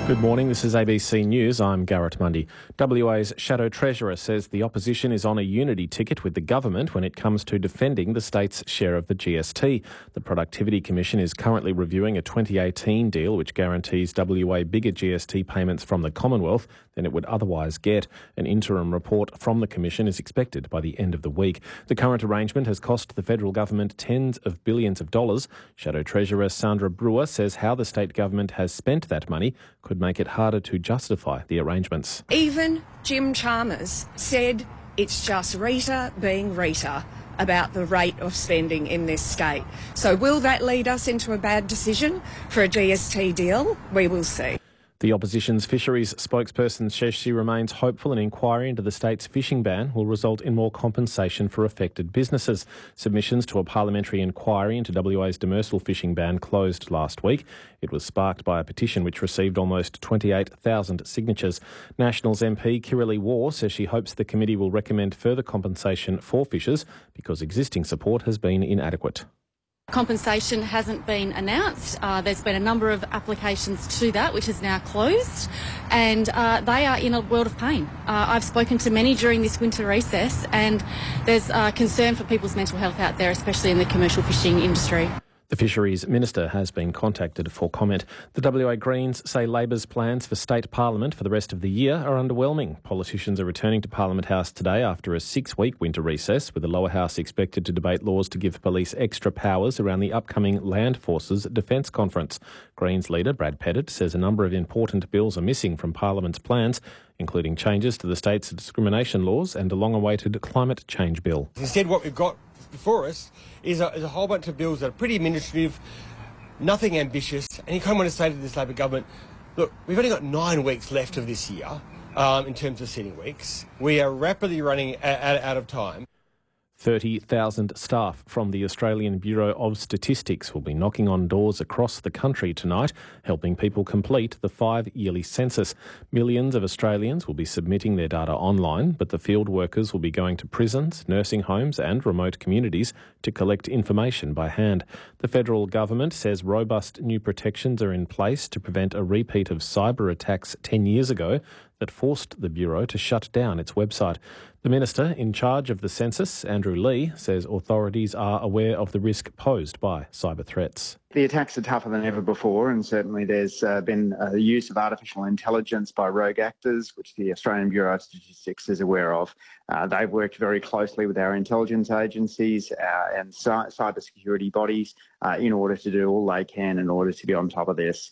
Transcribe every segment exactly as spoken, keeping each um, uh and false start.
Good morning, this is A B C News. I'm Garrett Mundy. W A's Shadow Treasurer says the opposition is on a unity ticket with the government when it comes to defending the state's share of the G S T. The Productivity Commission is currently reviewing a twenty eighteen deal which guarantees W A bigger G S T payments from the Commonwealth than it would otherwise get. An interim report from the Commission is expected by the end of the week. The current arrangement has cost the federal government tens of billions of dollars. Shadow Treasurer Sandra Brewer says how the state government has spent that money could make it harder to justify the arrangements. Even Jim Chalmers said it's just Rita being Rita about the rate of spending in this state. So will that lead us into a bad decision for a G S T deal? We will see. The opposition's fisheries spokesperson says she remains hopeful an inquiry into the state's fishing ban will result in more compensation for affected businesses. Submissions to a parliamentary inquiry into W A's demersal fishing ban closed last week. It was sparked by a petition which received almost twenty-eight thousand signatures. Nationals M P Kirralie Waugh says she hopes the committee will recommend further compensation for fishers because existing support has been inadequate. Compensation hasn't been announced. Uh, there's been a number of applications to that, which is now closed, and uh, they are in a world of pain. Uh, I've spoken to many during this winter recess, and there's uh, concern for people's mental health out there, especially in the commercial fishing industry. The Fisheries Minister has been contacted for comment. The W A Greens say Labor's plans for state parliament for the rest of the year are underwhelming. Politicians are returning to Parliament House today after a six-week winter recess, with the lower house expected to debate laws to give police extra powers around the upcoming Land Forces Defence Conference. Greens leader Brad Pettit says a number of important bills are missing from Parliament's plans, including changes to the state's discrimination laws and a long-awaited climate change bill. Instead, what we've got before us is a, is a whole bunch of bills that are pretty administrative, nothing ambitious, and you kind of want to say to this Labor government, look, we've only got nine weeks left of this year um, in terms of sitting weeks. We are rapidly running out, out of time. thirty thousand staff from the Australian Bureau of Statistics will be knocking on doors across the country tonight, helping people complete the five-yearly census. Millions of Australians will be submitting their data online, but the field workers will be going to prisons, nursing homes and remote communities to collect information by hand. The federal government says robust new protections are in place to prevent a repeat of cyber attacks ten years ago that forced the Bureau to shut down its website. The Minister in charge of the census, Andrew Leigh, says authorities are aware of the risk posed by cyber threats. The attacks are tougher than ever before, and certainly there's uh, been uh, the use of artificial intelligence by rogue actors, which the Australian Bureau of Statistics is aware of. Uh, they've worked very closely with our intelligence agencies uh, and cy- cyber security bodies uh, in order to do all they can in order to be on top of this.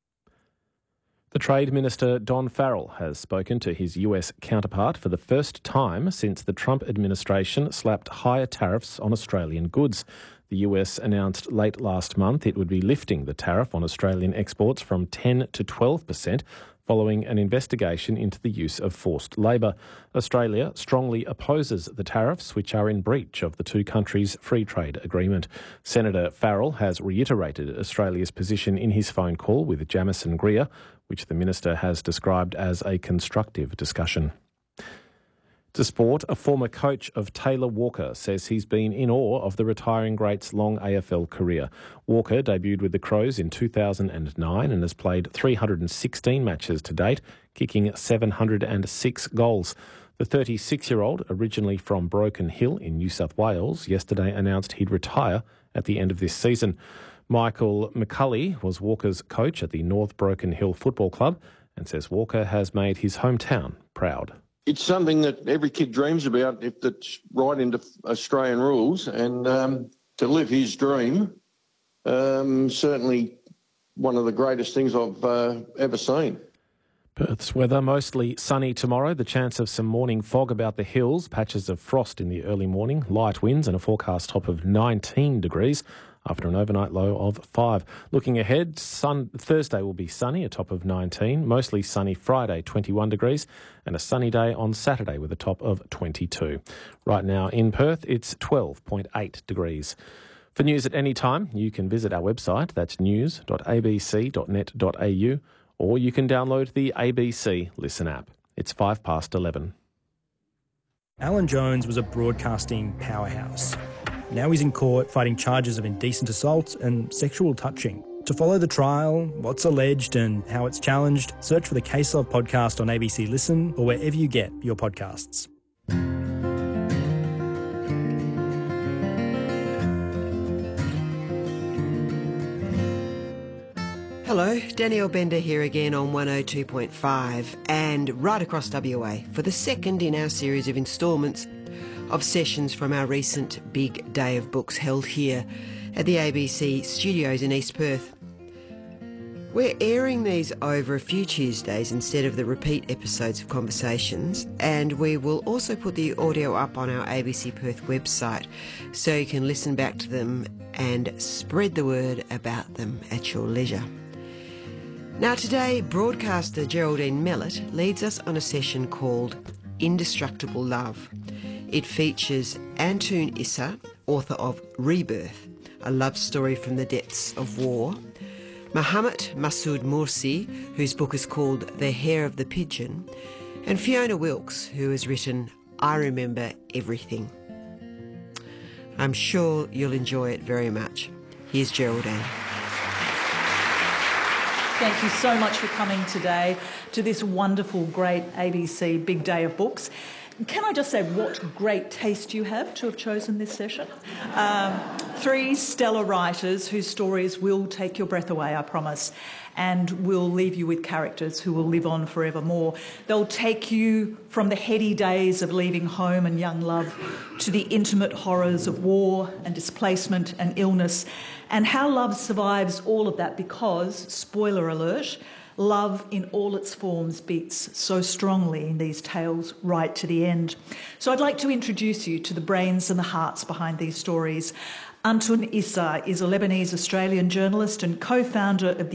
The Trade Minister Don Farrell has spoken to his U S counterpart for the first time since the Trump administration slapped higher tariffs on Australian goods. The U S announced late last month it would be lifting the tariff on Australian exports from ten to twelve percent following an investigation into the use of forced labour. Australia strongly opposes the tariffs, which are in breach of the two countries' free trade agreement. Senator Farrell has reiterated Australia's position in his phone call with Jamieson Greer, which the minister has described as a constructive discussion. To sport, a former coach of Taylor Walker says he's been in awe of the retiring great's long A F L career. Walker debuted with the Crows in two thousand nine and has played three hundred sixteen matches to date, kicking seven hundred six goals. The thirty-six-year-old, originally from Broken Hill in New South Wales, yesterday announced he'd retire at the end of this season. Michael McCulley was Walker's coach at the North Broken Hill Football Club and says Walker has made his hometown proud. It's something that every kid dreams about if it's right into Australian rules, and um, to live his dream, um, certainly one of the greatest things I've uh, ever seen. Perth's weather mostly sunny tomorrow. The chance of some morning fog about the hills, patches of frost in the early morning, light winds and a forecast top of nineteen degrees after an overnight low of five. Looking ahead, sun, Thursday will be sunny, a top of nineteen, mostly sunny Friday, twenty-one degrees, and a sunny day on Saturday with a top of twenty-two. Right now in Perth, it's twelve point eight degrees. For news at any time, you can visit our website, that's news dot a b c dot net dot a u, or you can download the A B C Listen app. It's five past eleven. Alan Jones was a broadcasting powerhouse. Now he's in court fighting charges of indecent assault and sexual touching. To follow the trial, what's alleged and how it's challenged, search for the Case Of podcast on A B C Listen or wherever you get your podcasts. Hello, Danielle Bender here again on one oh two point five and right across W A for the second in our series of instalments of sessions from our recent Big Day of Books held here at the A B C studios in East Perth. We're airing these over a few Tuesdays instead of the repeat episodes of Conversations, and we will also put the audio up on our A B C Perth website so you can listen back to them and spread the word about them at your leisure. Now today, broadcaster Geraldine Mellett leads us on a session called Indestructible Love. It features Antoon Issa, author of Rebirth, a love story from the depths of war, Muhammad Masood Mursi, whose book is called The Hair of the Pigeon, and Fiona Wilkes, who has written I Remember Everything. I'm sure you'll enjoy it very much. Here's Geraldine. Thank you so much for coming today to this wonderful, great A B C Big Day of Books. Can I just say what great taste you have to have chosen this session? Um, three stellar writers whose stories will take your breath away, I promise, and will leave you with characters who will live on forevermore. They'll take you from the heady days of leaving home and young love to the intimate horrors of war and displacement and illness, and how love survives all of that because, spoiler alert, love in all its forms beats so strongly in these tales right to the end. So I'd like to introduce you to the brains and the hearts behind these stories. Antoon Issa is a Lebanese-Australian journalist and co-founder of the